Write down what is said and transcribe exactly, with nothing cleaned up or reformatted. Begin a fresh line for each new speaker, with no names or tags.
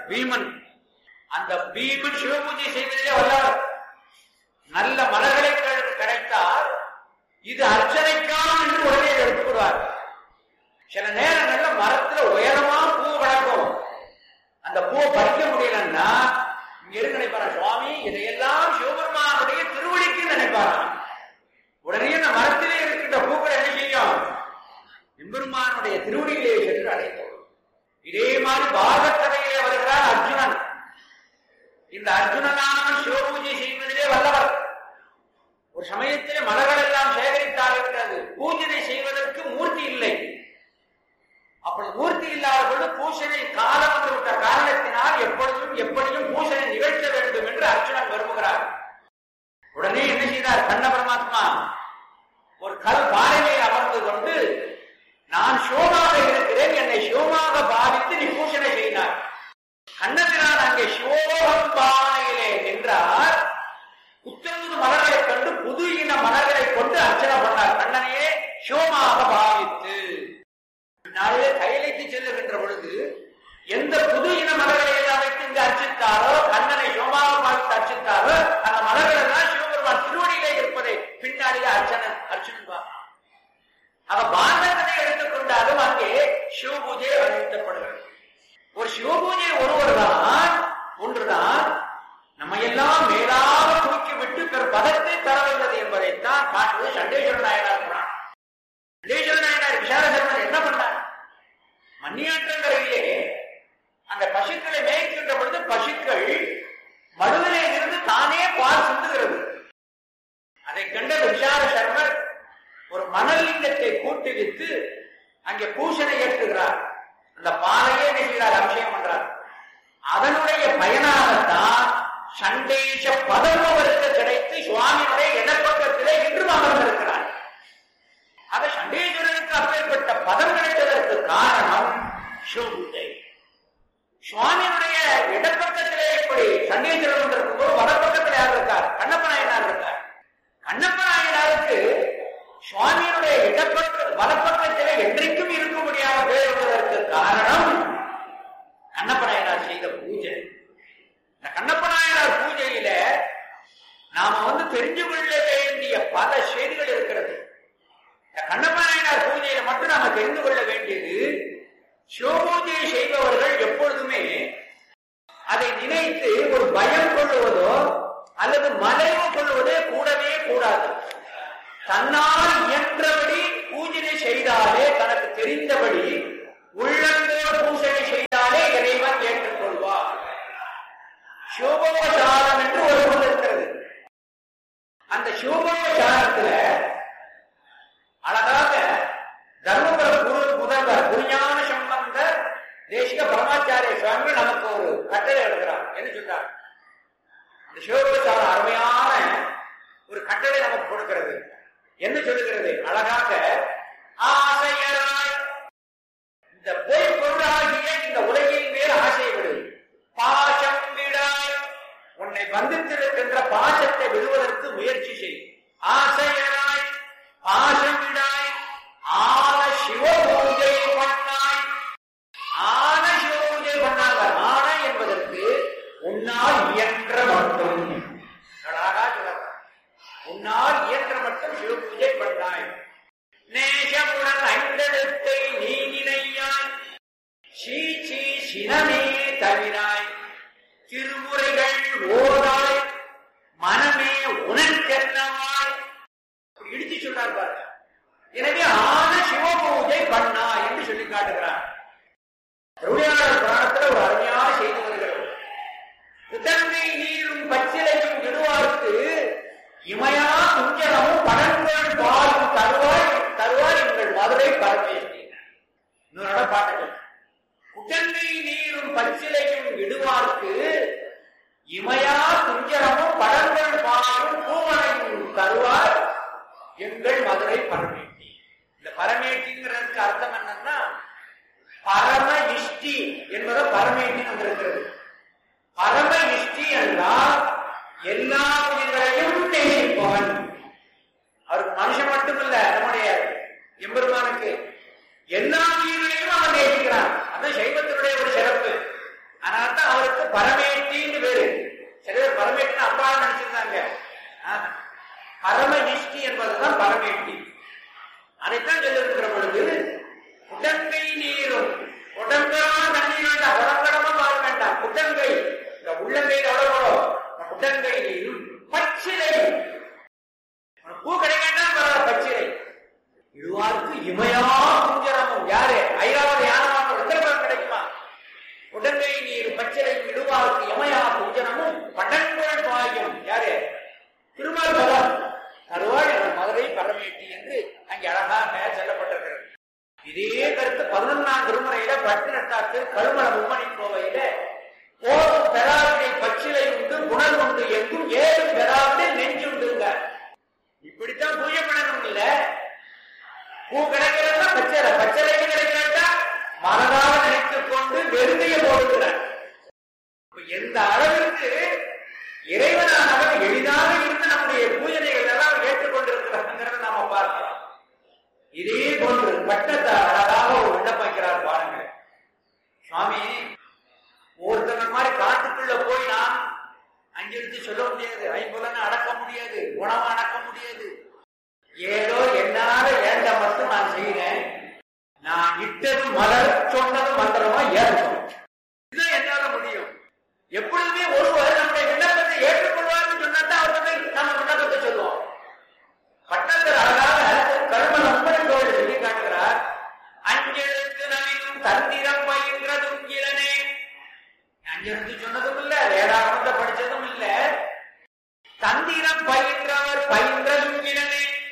பீமன். அந்த பீமன் சிவபூஜை செய்வதிலே வல்லவர். நல்ல மலர்களை கிடைத்தால் இது அர்ச்சனைக்காம் என்று உடனே எடுத்துவிடுவார். சில நேரங்கள்ல மரத்துல உயரமா பூ வளர்க்கும். அந்த பூவை பறிக்க முடியலன்னா இங்க இருக்கு நினைப்பாரா, சுவாமி இதையெல்லாம் சிவபெருமானுடைய திருவடிக்கு நினைப்பாராம். உடனே அந்த மரத்திலே இருக்கின்ற பூக்கள் என்ன செய்யும்? எம்பெருமானுடைய திருவடியிலே சென்று அடைந்தோம். இதே மாதிரி பாகக்கதையிலே வருகிறார் அர்ஜுனன். இந்த அர்ஜுனனான சிவபூஜை செய்வதிலே வல்லவர். ஒரு சமயத்திலே மலர்கள் எல்லாம் சேகரித்தாக இருக்கிறது. பூஜனை செய்வதற்கு மூர்த்தி இல்லை. அப்படி மூர்த்தி இல்லாத பொழுது பூசனை காலம் வந்து விட்ட காரணத்தினால் எப்பொழுதும் எப்படியும் பூசனை நிகழ்த்த வேண்டும் என்று அர்ஜுனன் விரும்புகிறார். உடனே என்ன செய்தார் கண்ண பரமாத்மா? ஒரு கல் பாறையை அமர்ந்து கொண்டு நான் சிவமாக இருக்கிறேன், என்னை சிவமாக பாவித்து நீ பூசனை செய்தார். கண்ணபிரான் அங்கே சிவோகம் பானையிலே நின்றார். புத்தமுது மலர்களை கண்டு புது இன மலர்களை கொண்டு அர்ச்சனை பண்ணார். கண்ணனையே சிவமாக பாவித்து நாளே கையிலைக்கு செல்லுகின்ற பொழுது எந்த புது இன மலர்களை எல்லாம் வைத்து இங்கு அர்ச்சித்தாரோ, கண்ணனை சிவமாக பாவித்து அர்ச்சித்தாரோ, அந்த மலர்கள் எல்லாம் சிவபெருமான் திருவடியிலே இருப்பதை பின்னாடியே அர்ச்சனை அர்ச்சனை அவ பாண்டனை எடுத்துக்கொண்டாலும் அங்கே சிவபூஜை அழைக்கப்படுகிறது. ஒரு சிவபூஜை ஒருவர் தான் ஒன்றுதான் நம்ம எல்லாம் மேலாக தூக்கி விட்டு பெரு பதத்தை தரவல்லது என்பதைத்தான் காட்டுவது சண்டேஸ்வர நாயனார் புராணம். சண்டேஸ்வர நாயனார் விசாரசர்மன் என்ன பண்ணார்? மண்ணியாற்றங்கரையிலே அந்த பசுக்களை மேய்க்கின்ற பொழுது பசுக்கள் மடுவிலே இருந்து தானே பால் சிந்துகிறது. அதை கண்ட விசார சர்மர் ஒரு மணலிங்கத்தை கூட்டி வைத்து அங்கே பூசனை ஏற்றுகிறார். அந்த பாலையே நிகழ்கிறார், அபிஷேகம் பண்றார். அதனுடைய பயனாகத்தான் சண்டேஷ பதம் அவருக்கு கிடைத்து சுவாமியுடைய இடப்பக்கத்திலே இன்றும் அமர்ந்திருக்கிறார். ஆக சண்டேஸ்வரனுக்கு அப்பேற்பட்ட பதம் கிடைத்ததற்கு காரணம் சிவபூஜை. சுவாமியுடைய இடப்பக்கத்திலே இப்படி சண்டேஸ்வரன் இருக்கும்போது வடப்பக்கத்தில் யார் இருக்கார்? கண்ணப்ப நாயனார் இருக்கார். கண்ணப்ப நாயனாருக்கு சுவாமியினுடைய இடப்பக்க வலப்பக்கத்திலே என்றைக்கும் இருக்க முடியாத பேர் வருவதற்கு காரணம் கண்ணப்ப நாயனார் செய்த பூஜை. இந்த கண்ணப்ப நாயனார் பூஜையில நாம வந்து தெரிஞ்சு கொள்ள வேண்டிய பல செய்திகள் இருக்கிறது. இந்த கண்ணப்ப நாயனார் பூஜையில மட்டும் நாம தெரிந்து கொள்ள வேண்டியது, சிவபூஜையை செய்பவர்கள் எப்பொழுதுமே அதை நினைத்து ஒரு பயம் கொள்ளுவதோ அல்லது மலைவு கொள்வதே கூடவே கூடாது. தன்னால் இயன்றபடி பூஜனை செய்தாலே, தனக்கு தெரிந்தபடி உள்ளந்தோடு பூஜனை செய்தாலே இறைவன் ஏற்றுக்கொள்வார். சிவபோகசாரம் என்று ஒரு பொருள் இருக்கிறது. அந்த சிவபோகசாரத்துல அழகாக தர்மபுர குரு முதல்வர் குருஞான சம்பந்த தேசிக பரமாச்சாரிய சுவாமி நமக்கு ஒரு கட்டளை எழுதுகிறார். என்ன சொல்றார்? அந்த சிவபோகசாரம் அருமையான ஒரு கட்டளை நமக்கு கொடுக்கிறது. என்ன சொல்லுகிறது? அழகாக ஆசையராய் இந்த பொய் பொருளாகிய இந்த உலகின் மேல் ஆசை விடு, பாசம் விடாய், உன்னை பந்தித்திருக்கின்ற பாசத்தை விடுவதற்கு முயற்சி செய். ஆசையராய் பாசம் விடாய், ஆன சிவ பூஜை பண்ணாய். ஆன சிவ பூஜை பண்ணாங்க. ஆன என்பதற்கு உன்னால் இயன்ற மட்டும், உன்னால் இயன்ற மட்டும் சிவ பூஜை பண்ணாய். நேசமுடன் ஐந்தெழுத்தை நீ நினையாய், சீச்சி சினமே தவிராய், திருமுறைகள் ஓதாய், மனமே உனக்கென்னவாய். இடிச்சு சொல்றார் பாருங்க. எனவே ஆன சிவ பூஜை பண்ணா என்று சொல்லி காட்டுகிறார். திருவிளையாடல் புராணத்தில் ஒரு அருமையான செய்தி வருகிறது. உதங்கை நீரும் பச்சிலையும் விடுவார்க்கு இமையா துஞ்சனமும் படங்கள் பாலும் தருவாய் தருவாய் எங்கள் மதுரை பரமேஸ்வரி. இன்னொரு பாட்டுகள். உடங்கை நீரும் பச்சிலையும் விடுவார்க்கு இமையா துஞ்சனமும் படங்கள் பாலும் பூமனையும் தருவாய் எங்கள் மதுரை பரமேட்டி. இந்த பரமேட்டிங்கிறதுக்கு அர்த்தம் என்னன்னா பரம இஷ்டி என்பதை பரமேட்டி வந்திருக்கிறது. பரம இஷ்டி என்றால் எல்லா உயிர்களையும் நேசிப்பவன். அவருக்கு மனுஷன் மட்டுமில்ல, நம்முடைய எம்பெருமானுக்கு எல்லா உயிர்களையும் அவன் நேசிக்கிறான். அது சைவத்தினுடைய ஒரு சிறப்பு. அதனால்தான் அவர் நிஷ்டி என்பதுதான் பரமேட்டி. அதைத்தான் சொல்லிருக்கிற பொழுது குடங்கை நீரும் உடம்பரமா தண்ணீர் வேண்டாம், உடம்பரமா பாட வேண்டாம், குடங்கை இந்த உள்ளங்கையில் எவ்வளவு குடங்கை நீரும் பச்சிலை பூ கிடைக்காட்டான் பரவாயில்ல, பச்சிலை இழுவாருக்கு இமையா குஞ்சரமும் யாரு ஐராவத யானமாக உத்தரபலம் கிடைக்குமா? உடங்கை நீர் பச்சிலை இழுவாருக்கு இமையா குஞ்சரமும் படங்குழல் பாயும் யாரு திருமால் பலம் அருவாள் மதுரை பரமேட்டி என்று அங்கே அழகாக சொல்லப்பட்டிருக்கிறது. இதே கருத்து பதினொன்றாம் திருமுறையில பட்டினத்தாக்கு கருமல மும்மணி கோவையில போதும் பெறாவிடை பச்சிலை உண்டு குணல் உண்டு எங்கும் ஏழு பெறாவிடை நெஞ்சுண்டுங்க. இப்படித்தான் பூஜை பண்ணணும். இல்ல பூ கிடைக்கிறதா பச்சரை, பச்சரைக்கு கிடைக்கிறதா மனதாக நினைத்துக் கொண்டு வெறுதைய போடுகிறார். எந்த அளவிற்கு இறைவனானவர் எளிதாக இருந்து நம்முடைய பூஜனைகள் எல்லாம் ஏற்றுக்கொண்டிருக்கிறார் நாம பார்க்கலாம். இதே போன்று பட்டத்தை அழகாக ஒரு விண்ணப்பிக்கிறார் பாருங்க. சுவாமி ஒருத்தங்க மாதிரி காட்டுக்குள்ள போய் நான் அங்கிருந்து சொல்ல முடியாது, ஐம்புலனை அடக்க முடியாது, உணவு அடக்க முடியாது, ஏதோ என்னால ஏண்ட மட்டும் நான் செய்யறேன். நான் இட்டது மலர் சொன்னது மந்திரமா ஏற்கும், இதுதான் என்னால முடியும். எப்பொழுதுமே ஒருவர் நம்முடைய விண்ணப்பத்தை ஏற்றுக்கொள்வார்னு சொன்னா அவர்கள் நம்ம விண்ணப்பத்தை சொல்லுவோம். பட்டத்தில் அழகாக கரும நம்பரை கோவில் சொல்லி காட்டுகிறார். அஞ்செழுத்து நவீனும் தந்திரம் பயின்றதும் இளனே. அஞ்செழுத்து சொன்னதும் இல்ல, வேதாகமத்தை படிச்சதும் இல்ல, தந்திரம் பயின்றவர் பயின்றதும் இளனே.